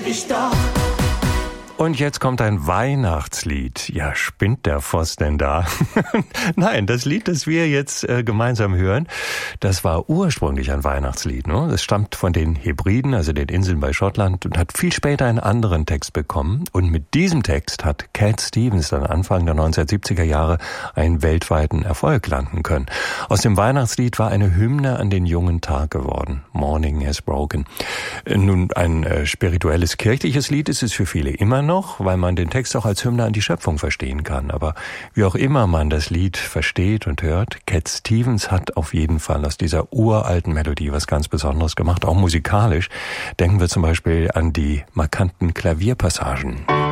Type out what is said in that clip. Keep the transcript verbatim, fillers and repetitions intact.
ich doch. Und jetzt kommt ein Weihnachtslied. Ja, spinnt der Voss denn da? Nein, das Lied, das wir jetzt äh, gemeinsam hören, das war ursprünglich ein Weihnachtslied. Ne? Das stammt von den Hebriden, also den Inseln bei Schottland, und hat viel später einen anderen Text bekommen. Und mit diesem Text hat Cat Stevens dann Anfang der neunzehnhundertsiebziger Jahre einen weltweiten Erfolg landen können. Aus dem Weihnachtslied war eine Hymne an den jungen Tag geworden. Morning has broken. Nun, ein äh, spirituelles, kirchliches Lied ist es für viele immer noch, weil man den Text auch als Hymne an die Schöpfung verstehen kann. Aber wie auch immer man das Lied versteht und hört, Cat Stevens hat auf jeden Fall aus dieser uralten Melodie was ganz Besonderes gemacht, auch musikalisch. Denken wir zum Beispiel an die markanten Klavierpassagen.